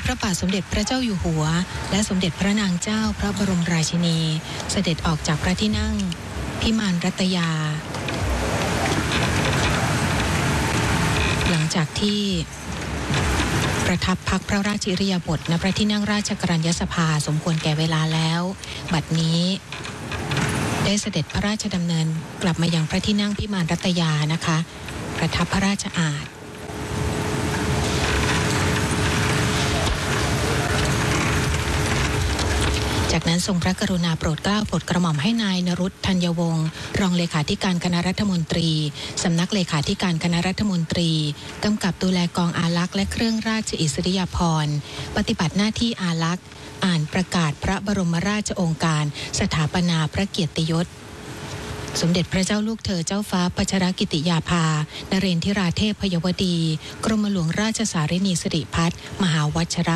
ระบาทสมเด็จพระเจ้าอยู่หัวและสมเด็จพระนางเจ้าพระบรมราชินีเสด็จออกจากพระที่นั่งพิมานรัตยาหลังจากที่ประทับพักพระราชอิริยาบถณพระที่นั่งราชกรัญญสภาสมควรแก่เวลาแล้วบัดนี้ได้เสด็จพระราชดำเนินกลับมายังพระที่นั่งพิมานรัตยานะคะประทับพระราชอาสน์จากนั้นทรงพระกรุณาโปรดเกล้าโปรดกระหม่อมให้นายนรุตธัญวงศ์รองเลขาธิการคณะรัฐมนตรีสำนักเลขาธิการคณะรัฐมนตรีกำกับดูแลกองอารักษ์และเครื่องราชอิสริยาภรณ์ปฏิบัติหน้าที่อารักษ์อ่านประกาศพระบรมราชโองการสถาปนาพระเกียรติยศสมเด็จพระเจ้าลูกเธอเจ้าฟ้าพัชรกิติยาภานเรนทิราเทพพยวดีกรมหลวงราชสารินีสิริพัฒน์มหาวชร